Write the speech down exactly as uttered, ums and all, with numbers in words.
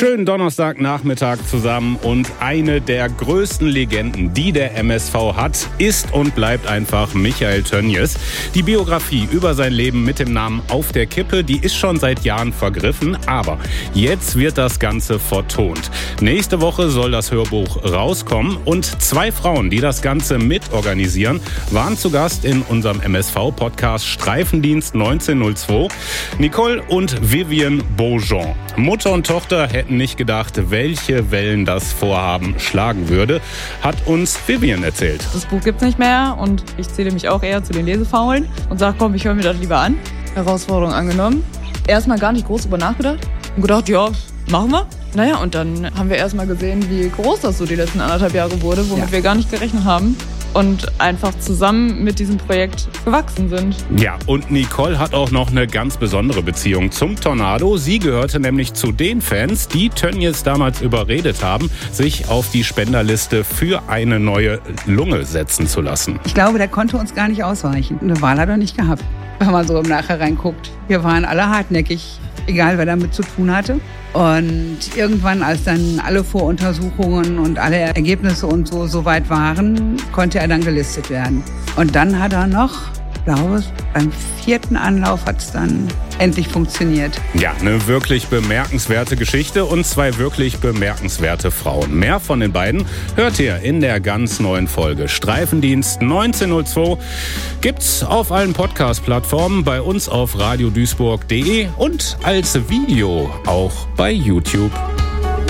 Schönen Donnerstagnachmittag zusammen und eine der größten Legenden, die der M S V hat, ist und bleibt einfach Michael Tönjes. Die Biografie über sein Leben mit dem Namen Auf der Kippe, die ist schon seit Jahren vergriffen, aber jetzt wird das Ganze vertont. Nächste Woche soll das Hörbuch rauskommen und zwei Frauen, die das Ganze mitorganisieren, waren zu Gast in unserem M S V-Podcast Streifendienst neunzehnhundertzwei. Nicole und Vivian Beaujean. Mutter und Tochter hätten nicht gedacht, welche Wellen das Vorhaben schlagen würde, hat uns Vivian erzählt. Das Buch gibt's nicht mehr und ich zähle mich auch eher zu den Lesefaulen und sage, komm, ich höre mir das lieber an. Herausforderung angenommen. Erstmal gar nicht groß drüber nachgedacht und gedacht, ja, machen wir. Naja, und dann haben wir erstmal gesehen, wie groß das so die letzten anderthalb Jahre wurde, womit ja. wir gar nicht gerechnet haben. Und einfach zusammen mit diesem Projekt gewachsen sind. Ja, und Nicole hat auch noch eine ganz besondere Beziehung zum Tornado. Sie gehörte nämlich zu den Fans, die Tönjes damals überredet haben, sich auf die Spenderliste für eine neue Lunge setzen zu lassen. Ich glaube, der konnte uns gar nicht ausweichen. Eine Wahl hat er nicht gehabt, wenn man so im Nachhinein guckt. Wir waren alle hartnäckig, egal wer damit zu tun hatte. Und irgendwann, als dann alle Voruntersuchungen und alle Ergebnisse und so soweit waren, konnte er dann gelistet werden. Und dann hat er noch, glaube ich, beim vierten Anlauf hat es dann endlich funktioniert. Ja, eine wirklich bemerkenswerte Geschichte und zwei wirklich bemerkenswerte Frauen. Mehr von den beiden hört ihr in der ganz neuen Folge Streifendienst neunzehnhundertzwei. Gibt's auf allen Podcast-Plattformen, bei uns auf radio duisburg punkt de und als Video auch bei YouTube.